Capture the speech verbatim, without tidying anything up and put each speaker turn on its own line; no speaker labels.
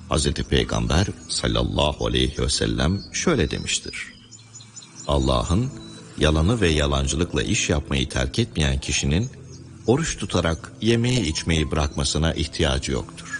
Hazreti Peygamber sallallahu aleyhi ve sellem şöyle demiştir: Allah'ın yalanı ve yalancılıkla iş yapmayı terk etmeyen kişinin oruç tutarak yemeği içmeyi bırakmasına ihtiyacı yoktur.